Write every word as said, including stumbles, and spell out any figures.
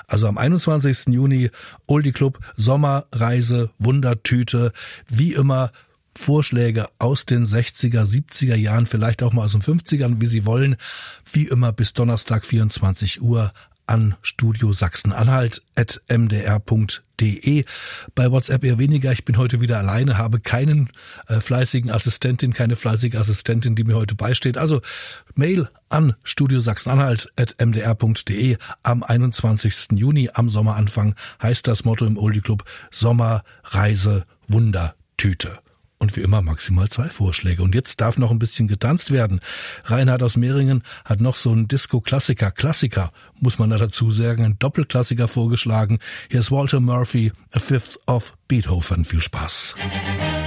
Also am einundzwanzigsten Juni Oldie Club, Sommerreise, Wundertüte, wie immer Vorschläge aus den sechziger, siebziger Jahren, vielleicht auch mal aus den fünfzigern, wie Sie wollen. Wie immer bis Donnerstag vierundzwanzig Uhr an studio sachsen-anhalt at m d r punkt d e. Bei WhatsApp eher weniger. Ich bin heute wieder alleine, habe keinen äh, fleißigen Assistentin, keine fleißige Assistentin, die mir heute beisteht. Also Mail an studio sachsen-anhalt at m d r punkt d e. Am einundzwanzigsten Juni, am Sommeranfang, heißt das Motto im Oldie Club Sommerreise Wundertüte. Und wie immer maximal zwei Vorschläge. Und jetzt darf noch ein bisschen getanzt werden. Reinhard aus Mehringen hat noch so einen Disco-Klassiker, Klassiker, muss man da dazu sagen, ein Doppelklassiker vorgeschlagen. Hier ist Walter Murphy, A Fifth of Beethoven. Viel Spaß.